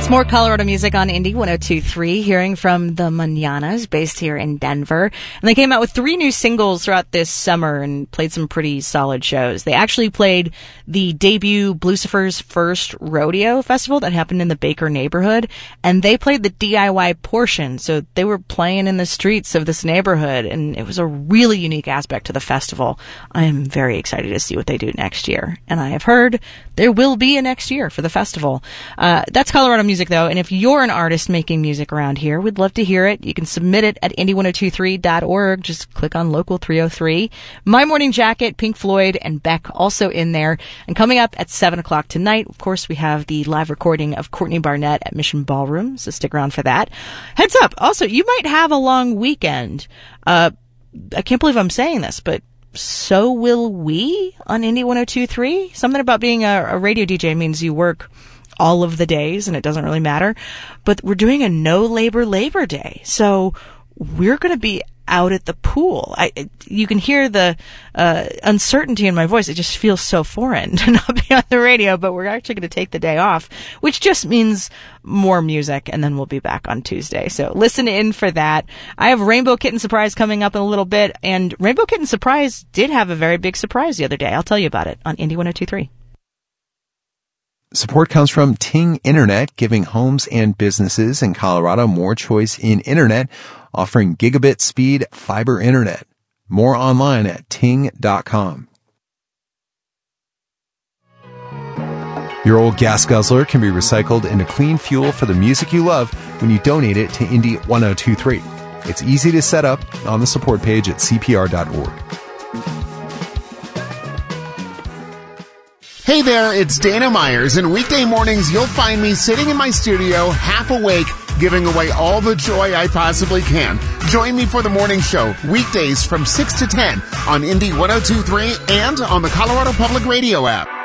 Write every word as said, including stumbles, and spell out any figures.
It's more Colorado music on Indie one oh two point three, hearing from the Mananas, based here in Denver. And they came out with three new singles throughout this summer and played some pretty solid shows. They actually played the debut Blucifer's First Rodeo Festival that happened in the Baker neighborhood, and they played the D I Y portion. So they were playing in the streets of this neighborhood, and it was a really unique aspect to the festival. I am very excited to see what they do next year. And I have heard there will be a next year for the festival. Uh, that's Colorado music. Music, though, and if you're an artist making music around here, we'd love to hear it. You can submit it at indie ten twenty-three dot org. Just click on Local three oh three. My Morning Jacket, Pink Floyd, and Beck also in there. And coming up at seven o'clock tonight, of course, we have the live recording of Courtney Barnett at Mission Ballroom, so stick around for that. Heads up, also, you might have a long weekend. Uh, I can't believe I'm saying this, but so will we on Indie ten twenty-three. Something about being a, a radio D J means you work all of the days and it doesn't really matter, but we're doing a no labor Labor Day. So we're going to be out at the pool. I, you can hear the, uh, uncertainty in my voice. It just feels so foreign to not be on the radio, but we're actually going to take the day off, which just means more music, and then we'll be back on Tuesday. So listen in for that. I have Rainbow Kitten Surprise coming up in a little bit, and Rainbow Kitten Surprise did have a very big surprise the other day. I'll tell you about it on Indie ten twenty-three. Support comes from Ting Internet, giving homes and businesses in Colorado more choice in internet, offering gigabit speed fiber internet. More online at ting dot com. Your old gas guzzler can be recycled into clean fuel for the music you love when you donate it to Indie ten twenty-three. It's easy to set up on the support page at c p r dot org. Hey there, it's Dana Myers, and weekday mornings you'll find me sitting in my studio, half awake, giving away all the joy I possibly can. Join me for the morning show, weekdays from six to ten on Indie ten twenty-three and on the Colorado Public Radio app.